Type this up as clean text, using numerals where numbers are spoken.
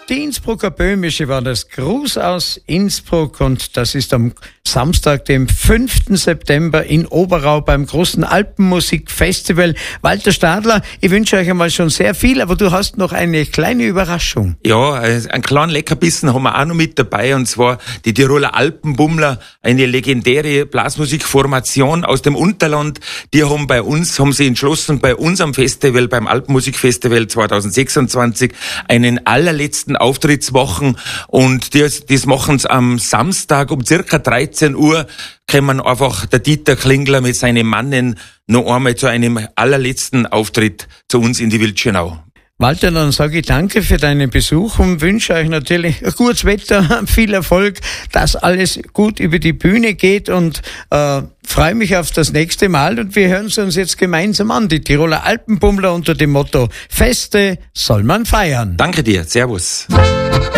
Die Innsbrucker Böhmische war das Gruß aus Innsbruck und das ist am Samstag, dem 5. September in Oberau beim großen Alpenmusikfestival. Walter Stadler, ich wünsche euch einmal schon sehr viel, aber du hast noch eine kleine Überraschung. Ja, einen kleinen Leckerbissen haben wir auch noch mit dabei, und zwar die Tiroler Alpenbummler, eine legendäre Blasmusikformation aus dem Unterland. Die haben sie entschlossen, bei unserem Festival, beim Alpenmusikfestival 2026, einen allerletzten Auftritt zu machen, und das machen sie am Samstag um circa 13 Uhr, kommen einfach der Dieter Klingler mit seinen Mannen noch einmal zu einem allerletzten Auftritt zu uns in die Wildschönau. Walter, dann sage ich danke für deinen Besuch und wünsche euch natürlich gutes Wetter, viel Erfolg, dass alles gut über die Bühne geht, und freue mich auf das nächste Mal, und wir hören uns jetzt gemeinsam an, die Tiroler Alpenbummler unter dem Motto Feste soll man feiern. Danke dir, servus.